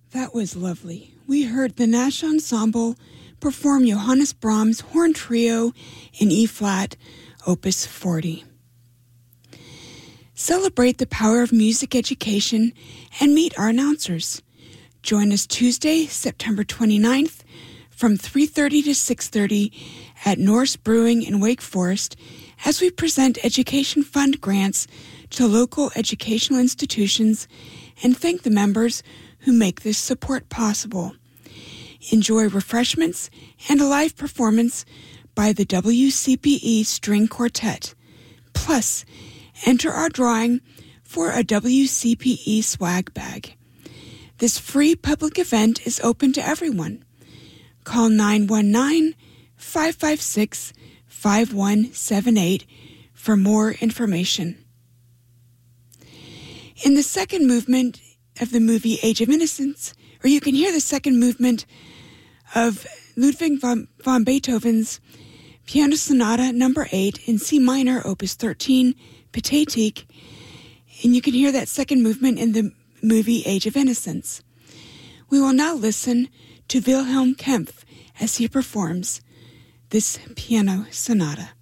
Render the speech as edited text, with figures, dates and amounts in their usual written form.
That was lovely. We heard the Nash Ensemble perform Johannes Brahms' Horn Trio in E-flat, Opus 40. Celebrate the power of music education and meet our announcers. Join us Tuesday, September 29th from 3:30 to 6:30 at Norse Brewing in Wake Forest as we present Education Fund grants to local educational institutions and thank the members who make this support possible. Enjoy refreshments and a live performance by the WCPE String Quartet. Plus, enter our drawing for a WCPE swag bag. This free public event is open to everyone. Call 919-556-5178 for more information. In the second movement of the movie Age of Innocence, or you can hear the second movement of Ludwig von Beethoven's Piano Sonata No. 8 in C minor, Opus 13, Pathetique, and you can hear that second movement in the movie Age of Innocence. We will now listen to Wilhelm Kempff as he performs this piano sonata.